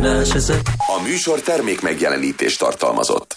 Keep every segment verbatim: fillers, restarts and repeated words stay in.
vonás ezek. A műsor termék megjelenítést tartalmazott.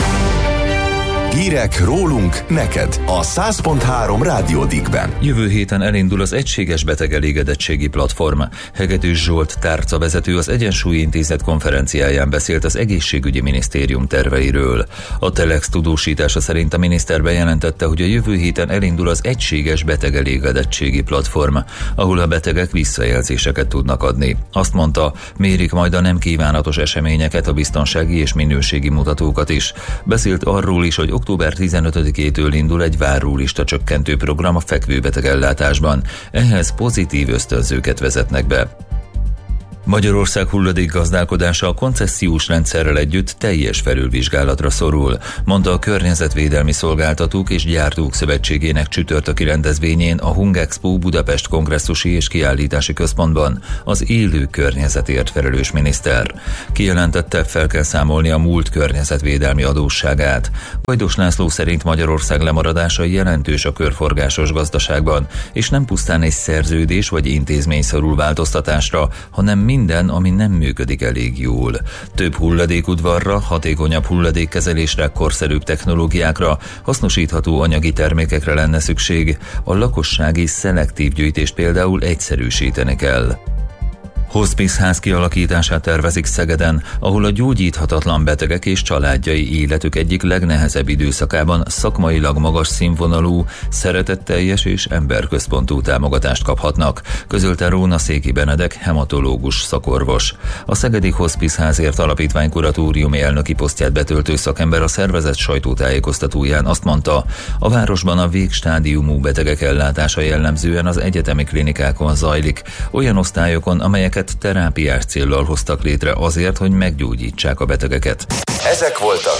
Hírek rólunk, neked a száz pont három Rádió Dickben. Jövő héten elindul az Egységes Betegelégedettségi Platform. Hegedűs Zsolt tárcavezető az Egyensúly Intézet konferenciáján beszélt az Egészségügyi Minisztérium terveiről. A Telex tudósítása szerint a miniszter bejelentette, hogy a jövő héten elindul az Egységes Betegelégedettségi Platform, ahol a betegek visszajelzéseket tudnak adni. Azt mondta, mérik majd a nem kívánatos eseményeket, a biztonsági és minőségi mutatókat is. Beszélt arról is, hogy október tizenötödikétől indul egy várólista csökkentő program a fekvőbeteg ellátásban. Ehhez pozitív ösztönzőket vezetnek be. Magyarország hulladékgazdálkodása a koncesziós rendszerrel együtt teljes felülvizsgálatra szorul, mondta a Környezetvédelmi Szolgáltatók és Gyártók Szövetségének csütörtöki rendezvényén a Hungexpo Budapest Kongresszusi és Kiállítási Központban az élő környezetért felelős miniszter. Kijelentette, fel kell számolni a múlt környezetvédelmi adósságát. Vajdos László szerint Magyarország lemaradása jelentős a körforgásos gazdaságban, és nem pusztán egy szerződés vagy intézmény szorul változtatásra, hanem minden, ami nem működik elég jól. Több hulladékudvarra, hatékonyabb hulladékkezelésre, korszerűbb technológiákra, hasznosítható anyagi termékekre lenne szükség. A lakossági szelektív gyűjtést például egyszerűsíteni kell. Hospice-ház kialakítását tervezik Szegeden, ahol a gyógyíthatatlan betegek és családjai életük egyik legnehezebb időszakában szakmailag magas színvonalú, szeretetteljes és emberközpontú támogatást kaphatnak, közölte Róna Széki Benedek, hematológus szakorvos. A Szegedi Hospice-házért alapítvány kuratóriumi elnöki posztját betöltő szakember a szervezet sajtótájékoztatóján azt mondta, a városban a végstádiumú betegek ellátása jellemzően az egyetemi klinikákon zajlik, olyan osztályokon, amelyeket terápiás céllal hoztak létre azért, hogy meggyógyítsák a betegeket. Ezek voltak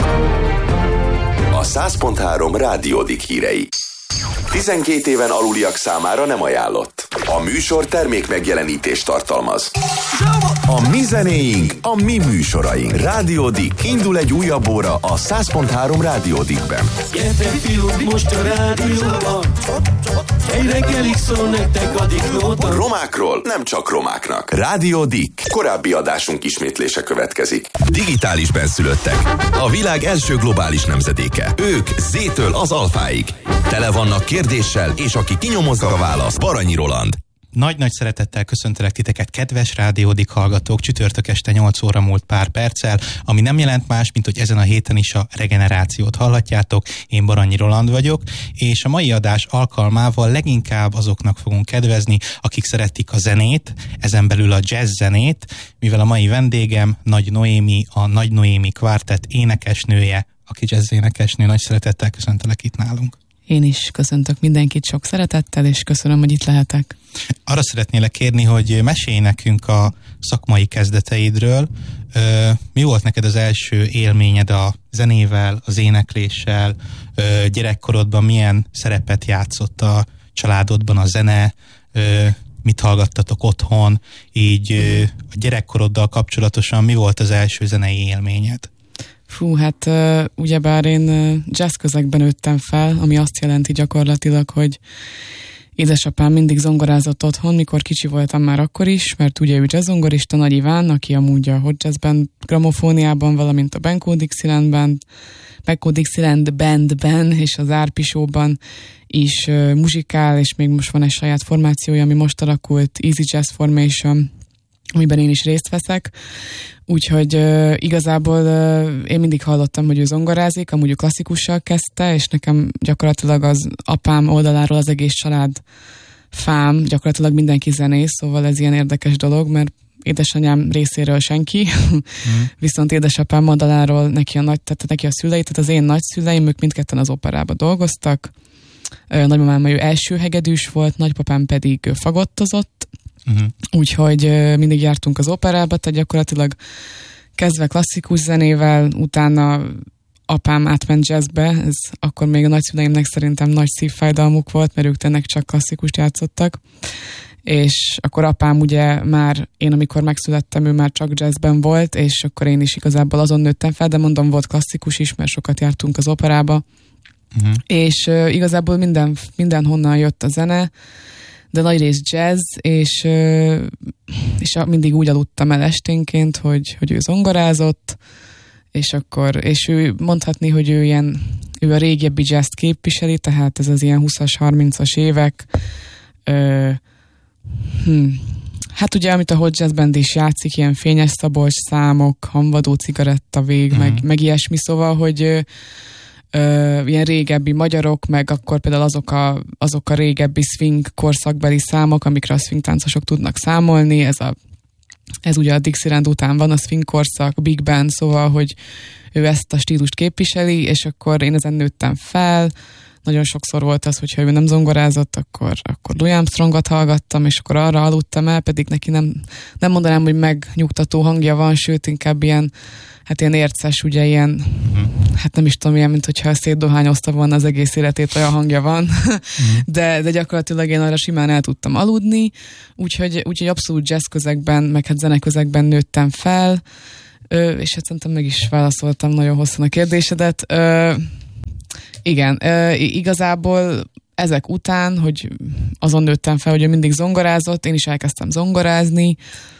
a száz pont három Rádió Dick hírei. tizenkét éven aluliak számára nem ajánlott. A műsor termék megjelenítést tartalmaz. A mi zenéink, a mi műsoraink. Rádió Dick. Indul egy újabb óra a száz pont három Rádió Dickben. Gyertek fiúk, most a rádióban. Egy reggelig szól nektek a Dicknóta. Romákról nem csak romáknak. Rádió Dick. Korábbi adásunk ismétlése következik. Digitális benszülöttek. A világ első globális nemzedéke. Ők Z-től az alfáig. Tele vannak kérdéssel, és aki kinyomozza a választ, Baranyi Roland. Nagy-nagy szeretettel köszöntelek titeket, kedves Rádió Dick hallgatók, csütörtök este nyolc óra múlt pár perccel, ami nem jelent más, mint hogy ezen a héten is a regenerációt hallhatjátok. Én Baranyi Roland vagyok, és a mai adás alkalmával leginkább azoknak fogunk kedvezni, akik szeretik a zenét, ezen belül a jazz zenét, mivel a mai vendégem Nagy Noémi, a Nagy Noémi Quartet énekesnője, aki jazz énekesnő. Nagy szeretettel köszöntelek itt nálunk. Én is köszöntök mindenkit sok szeretettel, és köszönöm, hogy itt lehetek. Arra szeretnélek kérni, hogy mesélj nekünk a szakmai kezdeteidről. Mi volt neked az első élményed a zenével, az énekléssel? Gyerekkorodban milyen szerepet játszott a családodban a zene? Mit hallgattatok otthon? Így a gyerekkoroddal kapcsolatosan mi volt az első zenei élményed? Fú, hát uh, ugyebár én uh, jazz közegben nőttem fel, ami azt jelenti gyakorlatilag, hogy édesapám mindig zongorázott otthon, mikor kicsi voltam már akkor is, mert ugye ő jazzzongorista, Nagy Iván, aki amúgy a Hot Jazzben, gramofóniában, valamint a Benko Dixielandben, Benko Dixieland Bandben és az Árpi Show-ban is uh, muzsikál, és még most van egy saját formációja, ami most alakult, Easy Jazz Formation, amiben én is részt veszek. Úgyhogy uh, igazából uh, én mindig hallottam, hogy ő zongorázik, amúgy ő klasszikussal kezdte, és nekem gyakorlatilag az apám oldaláról az egész család fám, gyakorlatilag mindenki zenész, szóval ez ilyen érdekes dolog, mert édesanyám részéről senki, mm. viszont édesapám oldaláról neki a, nagy, tehát neki a szülei, tehát az én nagyszüleim, ők mindketten az operába dolgoztak. Uh, nagymamám ő első hegedűs volt, nagypapám pedig fagottozott, Uh-huh. úgyhogy uh, mindig jártunk az operába, tehát gyakorlatilag kezdve klasszikus zenével, utána apám átment jazzbe, ez akkor még a nagyszüleimnek szerintem nagy szívfájdalmuk volt, mert ők tényleg csak klasszikust játszottak, és akkor apám ugye már, én amikor megszülettem, ő már csak jazzben volt, és akkor én is igazából azon nőttem fel, de mondom, volt klasszikus is, mert sokat jártunk az operába, uh-huh. és uh, igazából minden, mindenhonnan jött a zene, de nagy rész jazz, és, és mindig úgy aludtam el esténként, hogy, hogy ő zongorázott, és akkor, és ő mondhatni, hogy ő ilyen, ő a régebbi jazz-t képviseli, tehát ez az ilyen húszas, harmincas évek. Ö, hm. Hát ugye, amit a Hot Jazz Band is játszik, ilyen Fényes Szabolcs számok, Hamvadó cigaretta vég, uh-huh. meg, meg ilyesmi, szóval, hogy ö, ö, ilyen régebbi magyarok, meg akkor például azok a, azok a régebbi swing korszakbeli számok, amikre a swing táncosok tudnak számolni, ez a Ez ugye a Dixieland után van, a swing korszak, a Big Band, szóval, hogy ő ezt a stílust képviseli, és akkor én ezen nőttem fel. Nagyon sokszor volt az, hogyha ő nem zongorázott, akkor, akkor Louis Armstrongot hallgattam, és akkor arra aludtam el, pedig neki nem, nem mondanám, hogy megnyugtató hangja van, sőt, inkább ilyen, hát ilyen érces, ugye ilyen, hát nem is tudom, ilyen, mint hogyha szétdohányozta volna az egész életét, olyan hangja van, de, de gyakorlatilag én arra simán el tudtam aludni, úgyhogy, úgyhogy abszolút jazz közegben, meg hát zene közegben nőttem fel, ö, és hát szerintem meg is válaszoltam nagyon hosszan a kérdésedet. Ö, igen, ö, igazából ezek után, hogy azon nőttem fel, hogy ő mindig zongorázott, én is elkezdtem zongorázni,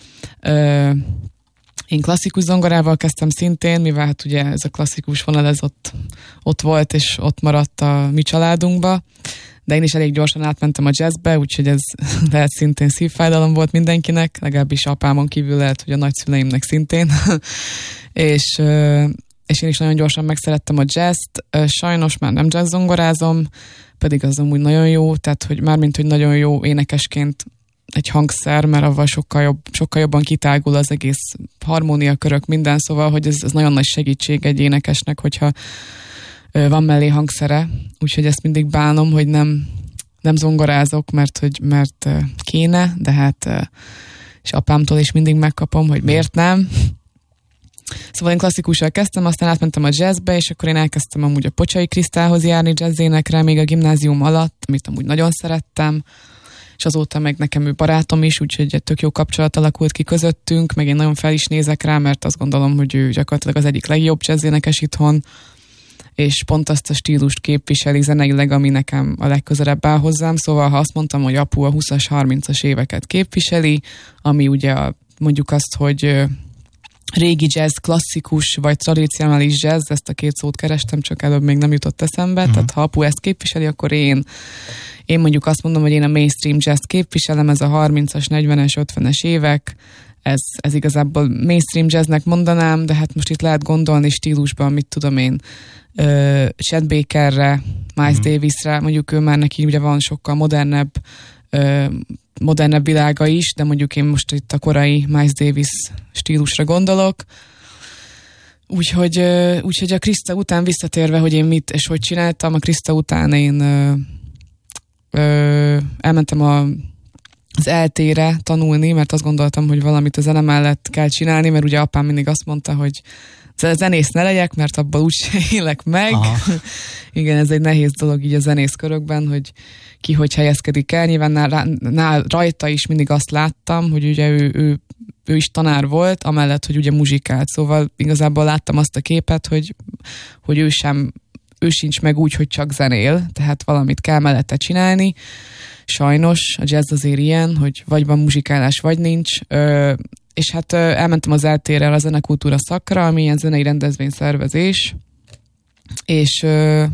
ö, Én klasszikus zongorával kezdtem szintén, mivel hát ugye ez a klasszikus vonal ez ott, ott volt, és ott maradt a mi családunkba, de én is elég gyorsan átmentem a jazzbe, úgyhogy ez lehet szintén szívfájdalom volt mindenkinek, legalábbis apámon kívül lehet, hogy a nagyszüleimnek szintén, és, és én is nagyon gyorsan megszerettem a jazzt, sajnos már nem jazz zongorázom, pedig az amúgy nagyon jó, tehát hogy mármint, hogy nagyon jó énekesként egy hangszer, mert avval sokkal, jobb, sokkal jobban kitágul az egész harmóniakörök, minden, szóval, hogy ez, ez nagyon nagy segítség egy énekesnek, hogyha ö, van mellé hangszere, úgyhogy ezt mindig bánom, hogy nem, nem zongorázok, mert, hogy, mert ö, kéne, de hát ö, és apámtól is mindig megkapom, hogy miért nem. Szóval én klasszikussal kezdtem, aztán átmentem a jazzbe, és akkor én elkezdtem amúgy a Pocsai Krisztához járni jazzénekre, még a gimnázium alatt, amit amúgy nagyon szerettem, és azóta meg nekem ő barátom is, úgyhogy egy tök jó kapcsolat alakult ki közöttünk, meg én nagyon fel is nézek rá, mert azt gondolom, hogy ő gyakorlatilag az egyik legjobb jazzénekes itthon, és pont azt a stílust képviseli zeneileg, ami nekem a legközelebb áll hozzám, szóval ha azt mondtam, hogy apu a húszas, harmincas éveket képviseli, ami ugye a, mondjuk azt, hogy régi jazz, klasszikus vagy tradicionális jazz, ezt a két szót kerestem, csak előbb még nem jutott eszembe, uh-huh. Tehát ha apu ezt képviseli, akkor én Én mondjuk azt mondom, hogy én a mainstream jazz képviselem, ez a harmincas, negyvenes, ötvenes évek, ez, ez igazából mainstream jazznek mondanám, de hát most itt lehet gondolni stílusban, mit tudom én, uh, Chet Bakerre, Miles mm. Davisre, mondjuk ő már neki ugye van sokkal modernebb, uh, modernebb világa is, de mondjuk én most itt a korai Miles Davis stílusra gondolok. Úgyhogy, uh, úgyhogy a Krista után visszatérve, hogy én mit és hogy csináltam, a Krista után én uh, Ö, elmentem a, az eltére tanulni, mert azt gondoltam, hogy valamit a zene mellett kell csinálni, mert ugye apám mindig azt mondta, hogy zenész ne legyek, mert abból úgyse élek meg. Igen, ez egy nehéz dolog így a zenész körökben, hogy ki hogy helyezkedik el. Nyilván nál, nál, rajta is mindig azt láttam, hogy ugye ő, ő, ő is tanár volt, amellett, hogy ugye muzsikált. Szóval igazából láttam azt a képet, hogy, hogy ő sem ő sincs meg úgy, hogy csak zenél, tehát valamit kell mellette csinálni. Sajnos a jazz azért ilyen, hogy vagy van muzsikálás, vagy nincs. Ö, és hát ö, elmentem az eltérrel a zenekultúra szakra, ami ilyen zenei rendezvényszervezés, és, ö,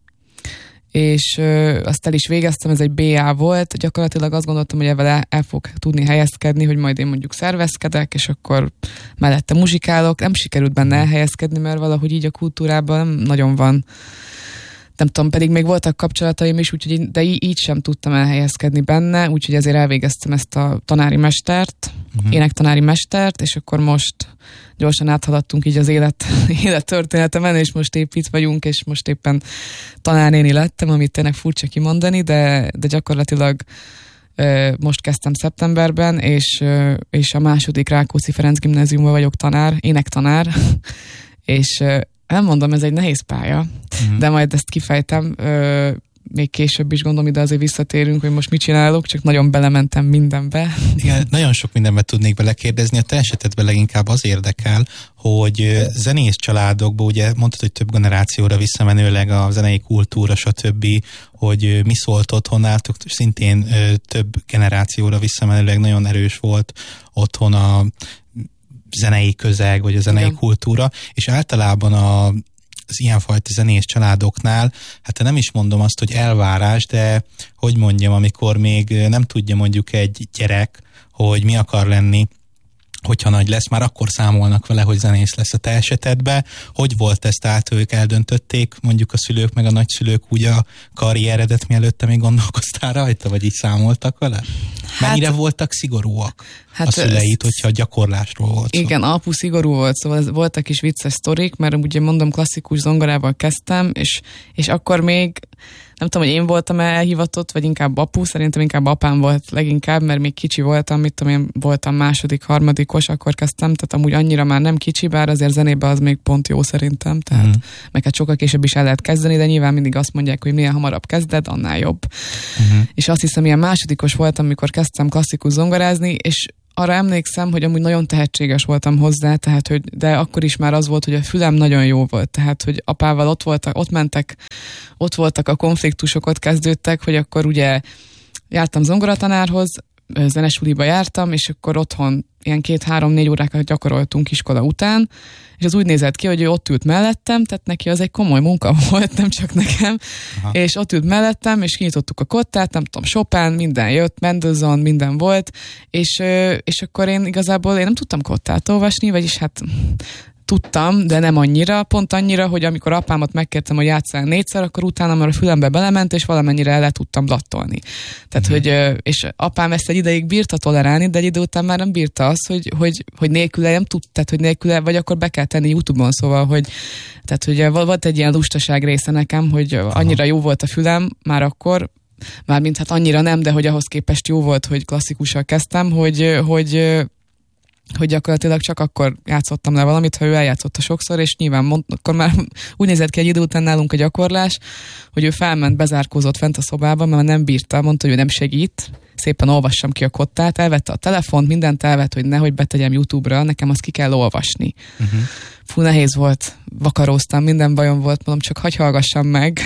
és ö, azt el is végeztem, ez egy bé á volt. Gyakorlatilag azt gondoltam, hogy ebben el, el fog tudni helyezkedni, hogy majd én mondjuk szervezkedek, és akkor mellette muzsikálok. Nem sikerült benne elhelyezkedni, mert valahogy így a kultúrában nem nagyon van. Nem tudom, pedig még voltak kapcsolataim is, úgyhogy, de így, így sem tudtam elhelyezkedni benne, úgyhogy ezért elvégeztem ezt a tanári mestert, uh-huh. énektanári mestert, és akkor most gyorsan áthaladtunk így az élet, élet történetemen, és most épp itt vagyunk, és most éppen tanárnéni lettem, amit tényleg furcsa kimondani, de, de gyakorlatilag ö, most kezdtem szeptemberben, és, ö, és a második Rákóczi Ferenc gimnáziumban vagyok tanár, énektanár, és ö, nem mondom, ez egy nehéz pálya, uh-huh. de majd ezt kifejtem. Ö, még később is gondolom, ide azért visszatérünk, hogy most mit csinálok, csak nagyon belementem mindenbe. Igen, nagyon sok mindenbe tudnék belekérdezni, a te esetedben leginkább az érdekel, hogy zenész családokban, ugye mondtad, hogy több generációra visszamenőleg a zenei kultúra, stb., hogy mi szólt otthon nálatok, szintén több generációra visszamenőleg nagyon erős volt otthon a zenei közeg, vagy a zenei Igen. kultúra, és általában a az ilyenfajta zenész családoknál, hát nem is mondom azt, hogy elvárás, de hogy mondjam, amikor még nem tudja mondjuk egy gyerek, hogy mi akar lenni, hogyha nagy lesz, már akkor számolnak vele, hogy zenész lesz. A te esetedben. Hogy volt ez, tehát ők eldöntötték, mondjuk a szülők meg a nagyszülők úgy a karrieredet, mielőtt te még gondolkoztál rajta, vagy így számoltak vele? Hát, mennyire voltak szigorúak hát a szüleid, hogyha a gyakorlásról volt szó? Igen, apu szigorú volt, szóval voltak is vicces sztorik, mert ugye mondom, klasszikus zongorával kezdtem, és, és akkor még nem tudom, hogy én voltam elhivatott, vagy inkább apu, szerintem inkább apám volt leginkább, mert még kicsi voltam, mit tudom én, voltam második, harmadikos, akkor kezdtem, tehát amúgy annyira már nem kicsi, bár azért zenében az még pont jó szerintem, tehát mm. meg hát sokkal később is el lehet kezdeni, de nyilván mindig azt mondják, hogy milyen hamarabb kezded, annál jobb. Mm-hmm. És azt hiszem, ilyen másodikos voltam, amikor kezdtem klasszikus zongorázni, és arra emlékszem, hogy amúgy nagyon tehetséges voltam hozzá, tehát, hogy, de akkor is már az volt, hogy a fülem nagyon jó volt, tehát, hogy apával ott voltak, ott mentek, ott voltak a konfliktusok, ott kezdődtek, hogy akkor ugye jártam zongoratanárhoz, zenesuliba jártam, és akkor otthon ilyen két-három-négy órákat gyakoroltunk iskola után, és az úgy nézett ki, hogy ő ott ült mellettem, tehát neki az egy komoly munka volt, nem csak nekem, Aha. és ott ült mellettem, és kinyitottuk a kottát, nem tudom, Chopin, minden jött, Mendelssohn, minden volt, és, és akkor én igazából én nem tudtam kottát olvasni, vagyis hát tudtam, de nem annyira, pont annyira, hogy amikor apámat megkértem, hogy játsszál négyszer, akkor utána már a fülembe belement, és valamennyire el le tudtam dattolni. Tehát, mm-hmm. hogy, és apám ezt egy ideig bírta tolerálni, de egy idő után már nem bírta azt, hogy, hogy, hogy nélküle nem tud, tehát, hogy nélküle, vagy akkor be kell tenni YouTube-on, szóval, hogy tehát, hogy volt egy ilyen lustaság része nekem, hogy annyira jó volt a fülem már akkor, mármint hát annyira nem, de hogy ahhoz képest jó volt, hogy klasszikussal kezdtem, hogy, hogy hogy gyakorlatilag csak akkor játszottam le valamit, ha ő eljátszotta sokszor, és nyilván mond, akkor már úgy nézett ki egy idő után nálunk a gyakorlás, hogy ő felment, bezárkózott fent a szobába, mert nem bírta, mondta, hogy ő nem segít, szépen olvassam ki a kottát, elvette a telefont, mindent elvett, hogy nehogy betegyem YouTube-ra, nekem azt ki kell olvasni. Uh-huh. Fú, nehéz volt, vakaróztam, minden bajom volt, mondom, csak hagyj hallgassam meg.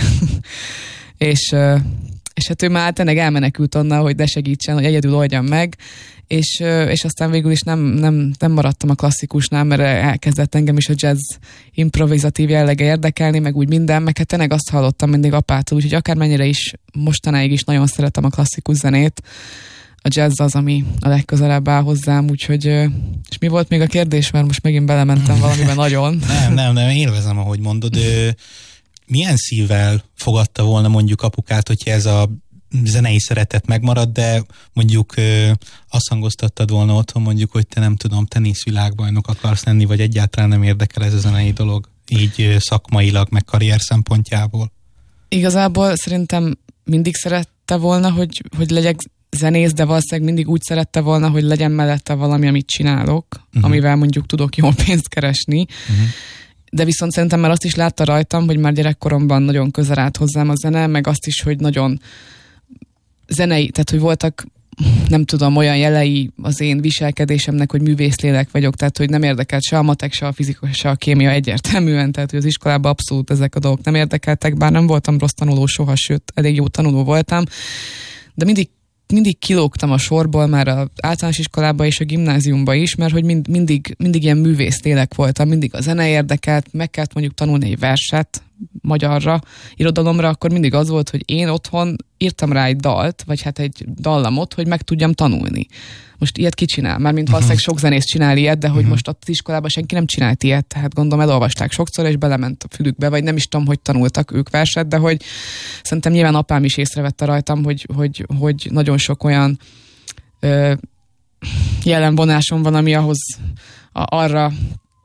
és, és hát ő már tényleg elmenekült onnan, hogy ne segítsen, hogy egyedül oldjam meg, És, és aztán végül is nem, nem, nem maradtam a klasszikusnál, mert elkezdett engem is a jazz improvizatív jellege érdekelni, meg úgy minden, meg hát tényleg azt hallottam mindig apától, úgyhogy akármennyire is mostanáig is nagyon szeretem a klasszikus zenét, a jazz az, ami a legközelebb áll hozzám, úgyhogy, és mi volt még a kérdés, mert most megint belementem valamiben nagyon. Nem, nem, nem, élvezem, ahogy mondod. Milyen szívvel fogadta volna mondjuk apukát, hogyha ez a zenei szeretet megmarad, de mondjuk ö, azt hangoztattad volna otthon, mondjuk, hogy te nem tudom, teniszvilágbajnok akarsz lenni, vagy egyáltalán nem érdekel ez a zenei dolog, így ö, szakmailag, meg karrier szempontjából? Igazából szerintem mindig szerette volna, hogy, hogy legyek zenész, de valószínűleg mindig úgy szerette volna, hogy legyen mellette valami, amit csinálok, uh-huh. amivel mondjuk tudok jól pénzt keresni. Uh-huh. De viszont szerintem már azt is látta rajtam, hogy már gyerekkoromban nagyon közel állt hozzám a zene, meg azt is, hogy nagyon zenei, tehát hogy voltak, nem tudom, olyan jelei az én viselkedésemnek, hogy művészlélek vagyok, tehát hogy nem érdekelt se a matek, se a fizika, se a kémia egyértelműen, tehát hogy az iskolában abszolút ezek a dolgok nem érdekeltek, bár nem voltam rossz tanuló soha, sőt, elég jó tanuló voltam, de mindig mindig kilógtam a sorból már az általános iskolában és a gimnáziumban is, mert hogy mind, mindig, mindig ilyen művészlélek voltam, mindig a zene érdekelt, meg kellett mondjuk tanulni egy verset magyarra, irodalomra, akkor mindig az volt, hogy én otthon írtam rá egy dalt, vagy hát egy dallamot, hogy meg tudjam tanulni. Most ilyet ki csinál? Mármint valószínűleg sok zenész csinál ilyet, de hogy uh-huh. most ott az iskolában senki nem csinált ilyet, tehát gondolom elolvasták sokszor, és belement a fülükbe, vagy nem is tudom, hogy tanultak ők verset, de hogy szerintem nyilván apám is észrevette rajtam, hogy, hogy, hogy nagyon sok olyan ö, jelenvonásom van, ami ahhoz a, arra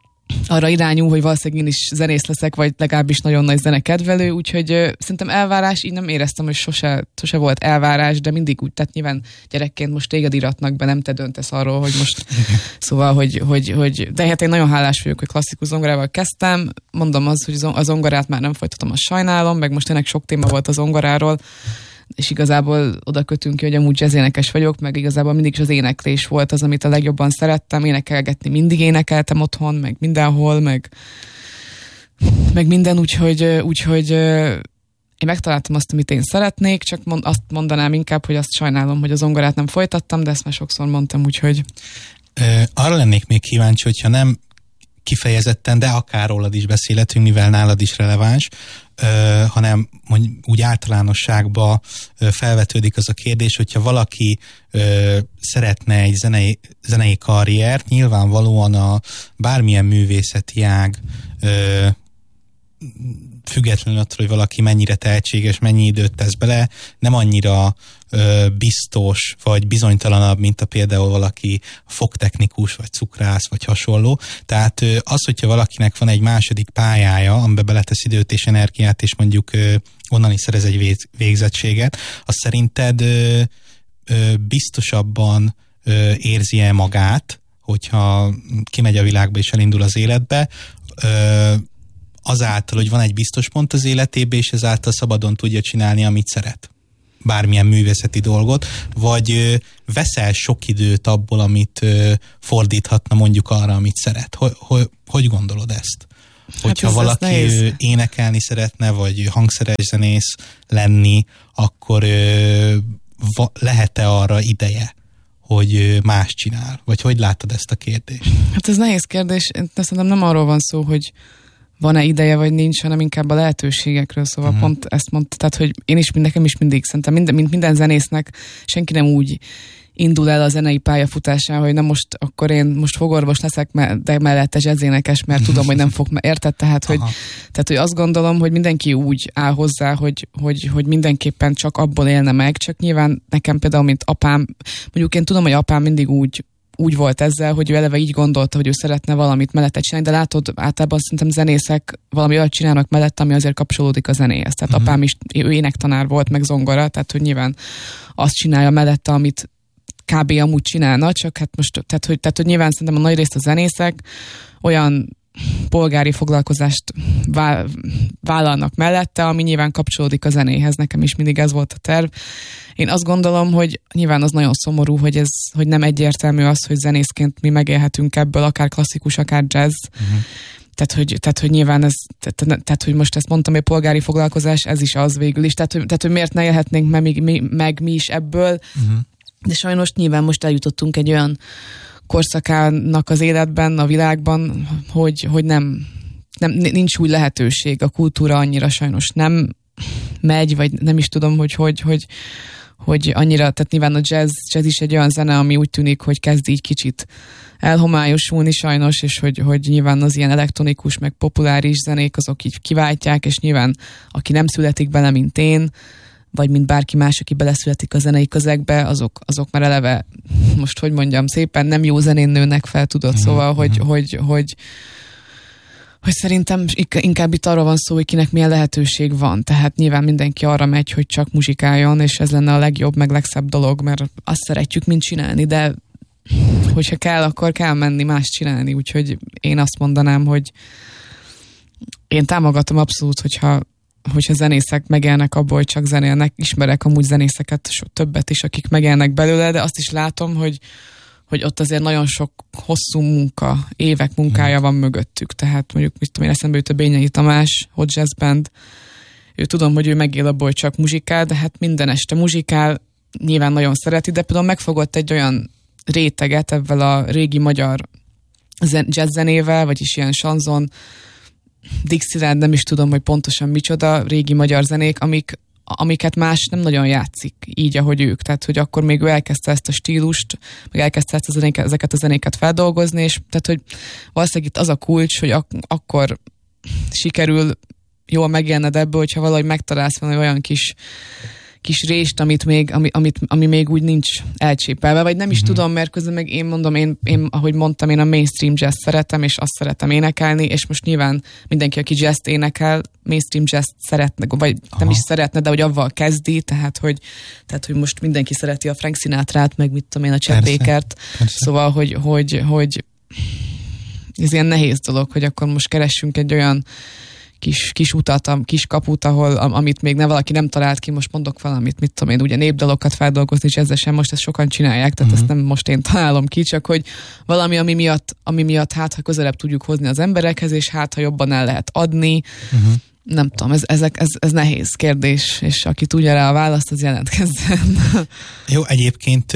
arra irányul, hogy valószínűleg én is zenész leszek, vagy legalábbis nagyon nagy zenekedvelő, úgyhogy uh, szerintem elvárás, így nem éreztem, hogy sose, sose volt elvárás, de mindig úgy, tehát nyilván gyerekként most téged iratnak be, nem te döntesz arról, hogy most szóval, hogy, hogy, hogy de hát én nagyon hálás vagyok, hogy klasszikus zongorával kezdtem, mondom az, hogy a zongorát már nem folytatom, azt sajnálom, meg most tényleg sok téma volt a zongoráról, és igazából oda kötünk ki, hogy amúgy jazzénekes vagyok, meg igazából mindig is az éneklés volt az, amit a legjobban szerettem, énekelgetni mindig énekeltem otthon, meg mindenhol, meg, meg minden, úgyhogy, úgyhogy én megtaláltam azt, amit én szeretnék, csak mond, azt mondanám inkább, hogy azt sajnálom, hogy a zongorát nem folytattam, de ezt már sokszor mondtam, úgyhogy... Arra lennék még kíváncsi, hogyha nem kifejezetten, de akár rólad is beszélhetünk, mivel nálad is releváns, ö, hanem mondjuk úgy általánosságban ö, felvetődik az a kérdés, hogyha valaki ö, szeretne egy zenei, zenei karriert, nyilvánvalóan a bármilyen művészeti ág ö, függetlenül attól, hogy valaki mennyire tehetséges, mennyi időt tesz bele, nem annyira ö, biztos, vagy bizonytalanabb, mint a például valaki fogtechnikus, vagy cukrász, vagy hasonló. Tehát ö, az, hogyha valakinek van egy második pályája, amiben beletesz időt és energiát, és mondjuk ö, onnan is szerez egy vég, végzettséget, az szerinted ö, ö, biztosabban ö, érzi-e magát, hogyha kimegy a világba és elindul az életbe, ö, azáltal, hogy van egy biztos pont az életében, és ezáltal szabadon tudja csinálni, amit szeret. Bármilyen művészeti dolgot, vagy ö, veszel sok időt abból, amit ö, fordíthatna mondjuk arra, amit szeret. Hogy, hogy, hogy gondolod ezt? Hogyha hát ez valaki énekelni szeretne, vagy hangszeres zenész lenni, akkor ö, va, lehet-e arra ideje, hogy más csinál? Vagy hogy látod ezt a kérdést? Hát ez nehéz kérdés. De szerintem nem arról van szó, hogy van-e ideje, vagy nincs, hanem inkább a lehetőségekről, szóval uh-huh. pont ezt mondta, tehát, hogy én is, nekem is mindig szerintem minden, mint minden zenésznek senki nem úgy indul el a zenei pályafutásán, hogy na most akkor én most fogorvos leszek, de mellette jazzénekes, mert tudom, hogy nem fog, érted? Tehát hogy, tehát, hogy azt gondolom, hogy mindenki úgy áll hozzá, hogy, hogy, hogy mindenképpen csak abból élne meg, csak nyilván nekem például, mint apám, mondjuk én tudom, hogy apám mindig úgy úgy volt ezzel, hogy ő eleve így gondolta, hogy ő szeretne valamit mellette csinálni, de látod, általában szerintem zenészek valami olyat csinálnak mellett, ami azért kapcsolódik a zenéhez. Tehát uh-huh. apám is, ő énektanár volt, meg zongora, tehát hogy nyilván azt csinálja mellette, amit kb. Amúgy csinálna, csak hát most, tehát hogy, tehát, hogy nyilván szerintem a nagy részt a zenészek olyan polgári foglalkozást vállalnak mellette, ami nyilván kapcsolódik a zenéhez. Nekem is mindig ez volt a terv. Én azt gondolom, hogy nyilván az nagyon szomorú, hogy ez, hogy nem egyértelmű az, hogy zenészként mi megélhetünk ebből, akár klasszikus, akár jazz. Uh-huh. Tehát, hogy, tehát, hogy nyilván ez, tehát, tehát, hogy most ezt mondtam, hogy polgári foglalkozás, ez is az végül is. Tehát, hogy, tehát, hogy miért ne élhetnénk meg mi, mi, meg mi is ebből. Uh-huh. De sajnos nyilván most eljutottunk egy olyan korszakának az életben, a világban, hogy, hogy nem, nem, nincs új lehetőség. A kultúra annyira sajnos nem megy, vagy nem is tudom, hogy hogy, hogy, hogy annyira, tehát nyilván a jazz, jazz is egy olyan zene, ami úgy tűnik, hogy kezd így kicsit elhomályosulni sajnos, és hogy, hogy nyilván az ilyen elektronikus, meg populáris zenék, azok így kiváltják, és nyilván aki nem születik bele, mint én, vagy mint bárki más, aki beleszületik a zenei közegbe, azok, azok már eleve, most hogy mondjam, szépen nem jó zenén nőnek fel, tudod, mm-hmm. szóval, hogy, hogy, hogy, hogy szerintem inkább itt arról van szó, hogy kinek milyen lehetőség van, tehát nyilván mindenki arra megy, hogy csak muzsikáljon, és ez lenne a legjobb, meg legszebb dolog, mert azt szeretjük, mint csinálni, de hogyha kell, akkor kell menni más csinálni, úgyhogy én azt mondanám, hogy én támogatom abszolút, hogyha hogyha zenészek megélnek abból, hogy csak zenélnek, ismerek amúgy zenészeket, többet is, akik megélnek belőle, de azt is látom, hogy, hogy ott azért nagyon sok hosszú munka, évek munkája van mögöttük. Tehát mondjuk, mit tudom én, eszembe jut a Bényai Tamás, Hot Jazz Band, ő tudom, hogy ő megél abból, hogy csak muzsikál, de hát minden este muzsikál, nyilván nagyon szereti, de például megfogott egy olyan réteget ebben a régi magyar jazz zenével, vagyis ilyen sanzon, Dixieland, nem is tudom, hogy pontosan micsoda, régi magyar zenék, amik, amiket más nem nagyon játszik, így, ahogy ők. Tehát, hogy akkor még ő elkezdte ezt a stílust, meg elkezdte ezt a zenéket, ezeket a zenéket feldolgozni, és tehát, hogy valószínűleg itt az a kulcs, hogy ak- akkor sikerül jól megélned ebből, hogyha valahogy megtalálsz valami olyan kis kis rést, amit még, ami, amit, ami még úgy nincs elcsépelve, vagy nem is uh-huh. tudom, mert közben meg én mondom, én, én, ahogy mondtam, én a mainstream jazz szeretem, és azt szeretem énekelni, és most nyilván mindenki, aki jazz énekel, mainstream jazz szeretne, vagy Aha. nem is szeretne, de hogy avval kezdi, tehát hogy, tehát, hogy most mindenki szereti a Frank Sinatrát, meg mit tudom én, a Chet Bakert, szóval, hogy, hogy, hogy ez ilyen nehéz dolog, hogy akkor most keressünk egy olyan kis, kis utat, kis kaput, ahol, amit még ne valaki nem talált ki, most mondok valamit, mit tudom én, ugye népdalokat feldolgozni, és ezzel sem most ezt sokan csinálják, tehát uh-huh. ezt nem most én találom ki, csak hogy valami, ami miatt, ami miatt hát, ha közelebb tudjuk hozni az emberekhez, és hát, ha jobban el lehet adni, uh-huh. nem tudom, ez, ezek, ez, ez nehéz kérdés, és aki tudja rá a választ, az jelentkezzen. Jó, egyébként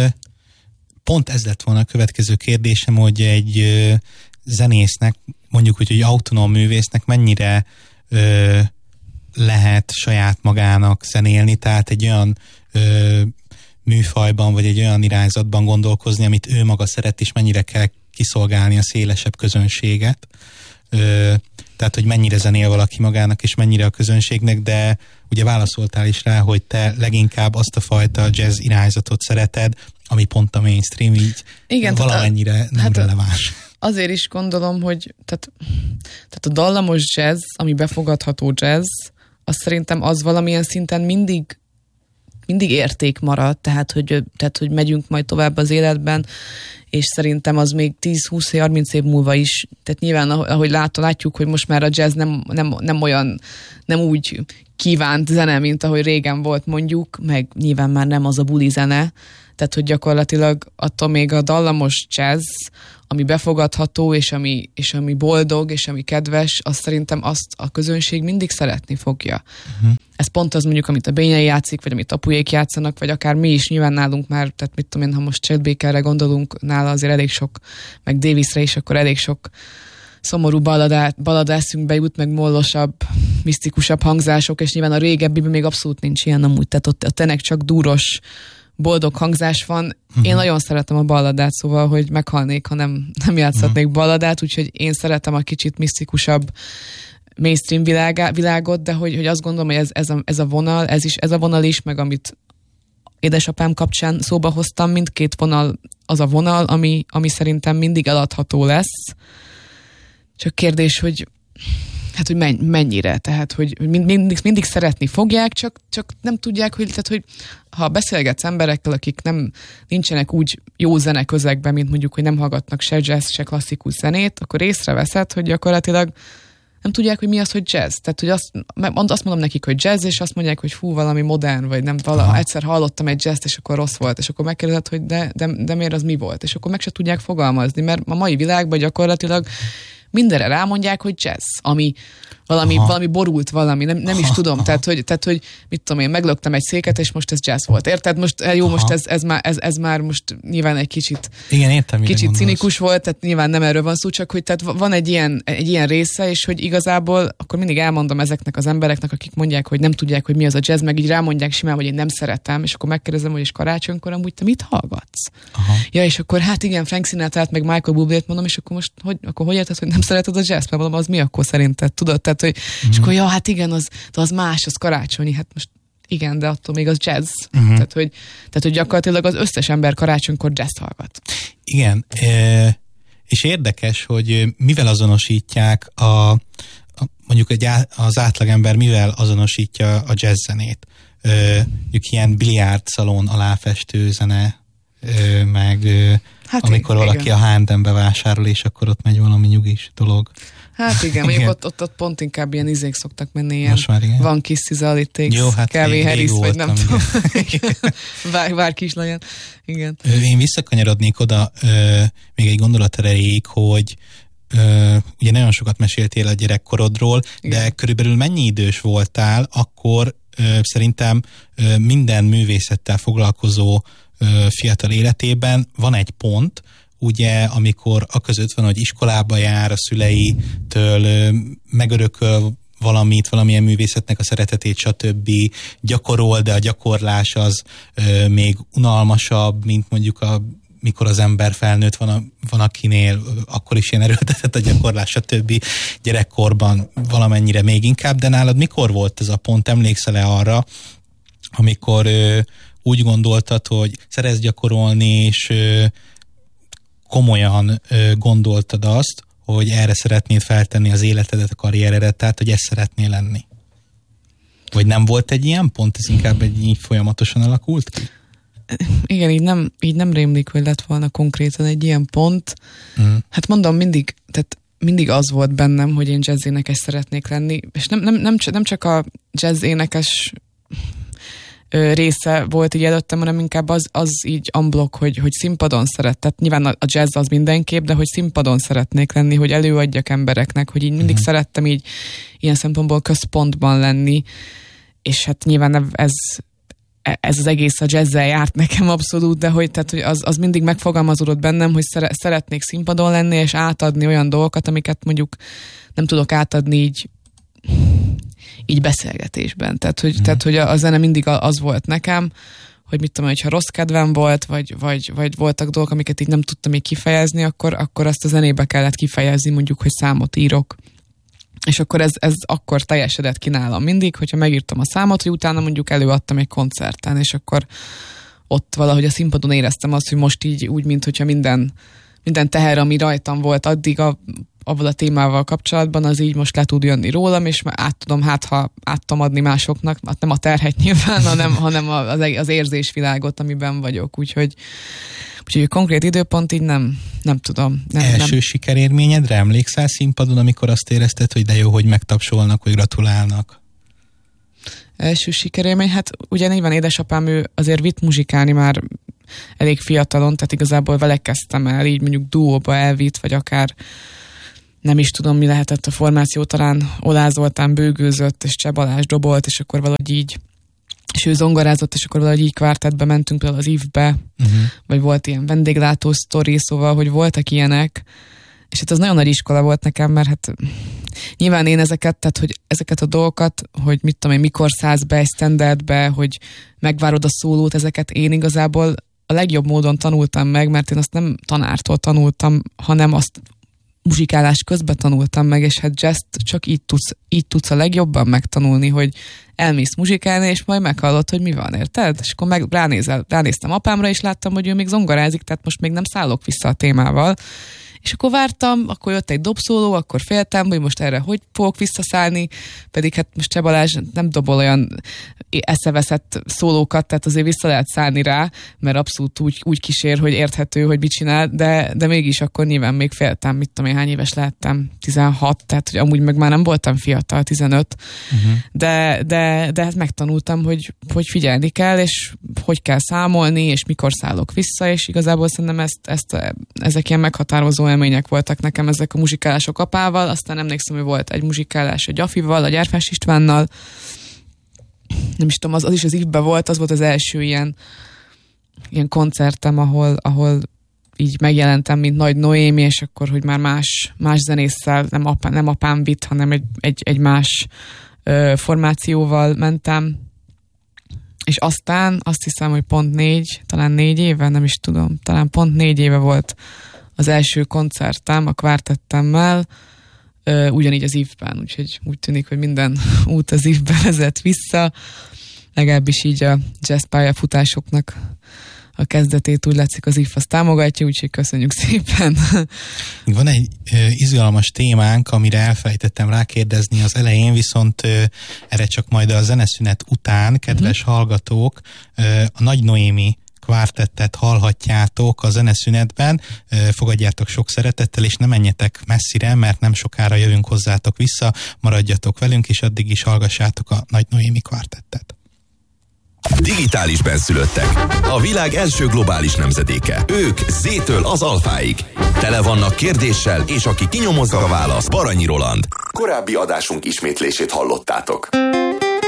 pont ez lett volna a következő kérdésem, hogy egy zenésznek, mondjuk úgy, hogy autonóm művésznek mennyire ö, lehet saját magának zenélni, tehát egy olyan ö, műfajban, vagy egy olyan irányzatban gondolkozni, amit ő maga szeret, és mennyire kell kiszolgálni a szélesebb közönséget. Ö, tehát, hogy mennyire zenél valaki magának, és mennyire a közönségnek, de ugye válaszoltál is rá, hogy te leginkább azt a fajta jazz irányzatot szereted, ami pont a mainstream, így igen, valamennyire tehát, nem hát releváns. Azért is gondolom, hogy tehát, tehát a dallamos jazz, ami befogadható jazz, az szerintem az valamilyen szinten mindig mindig érték marad, tehát hogy, tehát, hogy megyünk majd tovább az életben, és szerintem az még tíz-húsz-harminc év múlva is, tehát nyilván, ahogy lát, látjuk, hogy most már a jazz nem, nem, nem olyan, nem úgy kívánt zene, mint ahogy régen volt mondjuk, meg nyilván már nem az a buli zene, tehát hogy gyakorlatilag attól még a dallamos jazz, ami befogadható, és ami, és ami boldog, és ami kedves, azt szerintem azt a közönség mindig szeretni fogja. Uh-huh. Ez pont az mondjuk, amit a Bényei játszik, vagy amit apujék játszanak, vagy akár mi is, nyilván nálunk már, tehát mit tudom én, ha most Chet Bakerre gondolunk, nála azért elég sok, meg Davisre is, akkor elég sok szomorú balada eszünkbe jut, meg mollosabb, misztikusabb hangzások, és nyilván a régebbiben még abszolút nincs ilyen amúgy, tehát ott a tenek csak dúros, boldog hangzás van. Uh-huh. Én nagyon szeretem a balladát, szóval, hogy meghalnék, ha nem, nem játszhatnék uh-huh. balladát, úgyhogy én szeretem a kicsit misztikusabb mainstream világá, világot, de hogy, hogy azt gondolom, hogy ez, ez, a, ez a vonal, ez is, ez a vonal is, meg amit édesapám kapcsán szóba hoztam, mindkét vonal az a vonal, ami, ami szerintem mindig eladható lesz. Csak kérdés, hogy hát, hogy mennyire, tehát, hogy mindig, mindig szeretni fogják, csak, csak nem tudják, hogy, tehát, hogy ha beszélgetsz emberekkel, akik nem, nincsenek úgy jó zeneközegben, mint mondjuk, hogy nem hallgatnak se jazz, se klasszikus zenét, akkor észreveszed, hogy gyakorlatilag nem tudják, hogy mi az, hogy jazz. Tehát, hogy azt, azt mondom nekik, hogy jazz, és azt mondják, hogy fú, valami modern, vagy nem, vala, egyszer hallottam egy jazzt, és akkor rossz volt, és akkor megkérdezed, hogy de, de, de miért az mi volt, és akkor meg se tudják fogalmazni, mert a mai világban gyakorlatilag mindenre rámondják, hogy jazz, ami valami, valami borult valami, nem, nem is tudom, tehát hogy, tehát, hogy mit tudom én, meglöktem egy széket, és most ez jazz volt, érted? Most jó, Aha. most ez, ez, már, ez, ez már most nyilván egy kicsit, igen, értem, kicsit cinikus volt, tehát nyilván nem erről van szó, csak hogy tehát van egy ilyen, egy ilyen része, és hogy igazából akkor mindig elmondom ezeknek az embereknek, akik mondják, hogy nem tudják, hogy mi az a jazz, meg így rámondják simán, hogy én nem szeretem, és akkor megkérdezem, hogy és karácsonykor amúgy te mit hallgatsz? Aha. Ja, és akkor hát igen, Frank Sinatrát, meg Michael Bublét mondom, és akkor most hogy, akkor hogy érted, hogy nem szereted a jazz? Mert mondom, az mi akkor szerinted, tudod? Tehát, hogy, uh-huh. és akkor ja, hát igen, az, az más, az karácsonyi, hát most igen, de attól még az jazz. Uh-huh. Tehát, hogy, tehát, hogy gyakorlatilag az összes ember karácsonykor jazz hallgat. Igen, e, és érdekes, hogy mivel azonosítják a, a mondjuk egy á, az átlagember mivel azonosítja a jazz zenét. E, mondjuk ilyen biliárdszalon aláfestő zene, e, meg hát amikor igen. valaki a há és em-be vásárol, és akkor ott megy valami nyugis dolog. Hát igen, mondjuk ott, ott, ott pont inkább ilyen izék szoktak menni, ilyen Van Kiss is all it takes, jó, hát Calvin Harris, vagy nem tudom. Bár, bárki is legyen. Igen. Én visszakanyarodnék oda ö, még egy gondolat erejéig, hogy ö, ugye nagyon sokat meséltél a gyerekkorodról, igen. de körülbelül mennyi idős voltál, akkor ö, szerintem ö, minden művészettel foglalkozó ö, fiatal életében van egy pont, ugye, amikor aközött van, hogy iskolába jár, a szüleitől ö, megörököl valamit, valamilyen művészetnek a szeretetét, stb. Gyakorol, de a gyakorlás az ö, még unalmasabb, mint mondjuk a mikor az ember felnőtt, van, a, van akinél akkor is ilyen erőltetett a gyakorlás, stb. Gyerekkorban valamennyire még inkább, de nálad mikor volt ez a pont? Emlékszel-e arra, amikor ö, úgy gondoltad, hogy szeretsz gyakorolni, és ö, komolyan ö, gondoltad azt, hogy erre szeretnéd feltenni az életedet, a karrieredet, tehát, hogy ezt szeretnél lenni? Vagy nem volt egy ilyen pont, ez inkább egy így folyamatosan alakult ki? Igen, így nem, így nem rémlik, hogy lett volna konkrétan egy ilyen pont. Mm. Hát mondom, mindig, tehát mindig az volt bennem, hogy én jazz énekes szeretnék lenni, és nem, nem, nem, nem csak a jazz énekes ö, része volt így előttem, hanem inkább az, az így unblock, hogy, hogy színpadon szeret. Tehát nyilván a, a jazz az mindenképp, de hogy színpadon szeretnék lenni, hogy előadjak embereknek, hogy így mindig mm. szerettem így ilyen szempontból központban lenni, és hát nyilván ez ez az egész a jazzzel járt nekem abszolút, de hogy, tehát, hogy az, az mindig megfogalmazódott bennem, hogy szere, szeretnék színpadon lenni, és átadni olyan dolgokat, amiket mondjuk nem tudok átadni így, így beszélgetésben. Tehát, hogy, mm. tehát, hogy a, a zene mindig az volt nekem, hogy mit tudom, hogyha rossz kedvem volt, vagy, vagy, vagy voltak dolgok, amiket így nem tudtam még kifejezni, akkor, akkor azt a zenébe kellett kifejezni, mondjuk, hogy számot írok. És akkor ez, ez akkor teljesedett ki nálam mindig, hogyha megírtam a számot, hogy utána mondjuk előadtam egy koncerten, és akkor ott valahogy a színpadon éreztem azt, hogy most így úgy, mint hogyha minden, minden teher, ami rajtam volt addig a, avval a témával kapcsolatban, az így most le tud jönni rólam, és át tudom, hát ha át tudom adni másoknak, hát nem a terhet nyilván, hanem, hanem az, az érzésvilágot, amiben vagyok, úgyhogy Úgyhogy a konkrét időpont így nem, nem tudom. Nem, Első nem. sikerélményedre emlékszel színpadon, amikor azt érezted, hogy de jó, hogy megtapsolnak, hogy gratulálnak? Első sikerélmény, hát ugye nyilván édesapám, ő azért vitt muzsikálni már elég fiatalon, tehát igazából vele kezdtem el, így mondjuk duóba elvitt, vagy akár nem is tudom, mi lehetett a formáció, talán Olá Zoltán bőgőzött, és Cseh Balázs dobolt, és akkor valahogy így és ő zongorázott, és akkor valahogy így kvártettbe mentünk például az ívbe, uh-huh. vagy volt ilyen vendéglátó sztori, szóval, hogy voltak ilyenek, és hát az nagyon nagy iskola volt nekem, mert hát nyilván én ezeket, tehát hogy ezeket a dolgokat, hogy mit tudom én, mikor szállsz be egy standardbe, hogy megvárod a szólót, ezeket én igazából a legjobb módon tanultam meg, mert én azt nem tanártól tanultam, hanem azt muzsikálás közben tanultam meg, és hát jazz csak így tudsz, így tudsz a legjobban megtanulni, hogy elmész muzsikálni, és majd meghallod, hogy mi van, érted? És akkor meg ránézel, ránéztem apámra, és láttam, hogy ő még zongorázik, tehát most még nem szállok vissza a témával. És akkor vártam, akkor jött egy dobszóló, akkor féltem, hogy most erre hogy fogok visszaszállni, pedig hát most Cseh Balázs nem dobol olyan eszeveszett szólókat, tehát azért vissza lehet szállni rá, mert abszolút úgy, úgy kísér, hogy érthető, hogy mit csinál, de, de mégis akkor nyilván még féltem, mit tudom én, hány éves lehettem, tizenhat, tehát hogy amúgy meg már nem voltam fiatal, tizenöt, uh-huh. de, de, de hát megtanultam, hogy, hogy figyelni kell, és hogy kell számolni, és mikor szállok vissza, és igazából szerintem ezt, ezt, ezek ilyen meghatározó élmények voltak nekem, ezek a muzsikálások apával, aztán emlékszem, hogy volt egy muzsikálás a Gyafival, a Gyárfás Istvánnal, nem is tudom, az, az is az ívben volt, az volt az első ilyen, ilyen koncertem, ahol, ahol így megjelentem, mint Nagy Noémi, és akkor, hogy már más, más zenésszel, nem, apá, nem apám vitt, hanem egy, egy, egy más ö, formációval mentem, és aztán azt hiszem, hogy pont négy, talán négy éve, nem is tudom, talán pont négy éve volt az első koncertem a kvártettemmel, ugyanígy az ívben, úgyhogy úgy tűnik, hogy minden út az ívbe vezet vissza, legalábbis így a jazz pályafutásoknak a kezdetét úgy látszik az ívhoz támogatja, úgyhogy köszönjük szépen. Van egy ö, izgalmas témánk, amire elfelejtettem rákérdezni az elején, viszont ö, erre csak majd a zeneszünet után, kedves uh-huh. hallgatók, ö, a Nagy Noémi kvártettet hallhatjátok a zeneszünetben, fogadjátok sok szeretettel, és ne menjetek messzire, mert nem sokára jövünk hozzátok vissza, maradjatok velünk, és addig is hallgassátok a Nagy Noémi kvártettet. Digitális benszülöttek. A világ első globális nemzedéke. Ők Z-től az alfáig. Tele vannak kérdéssel, és aki kinyomozza a választ, Baranyi Roland. Korábbi adásunk ismétlését hallottátok.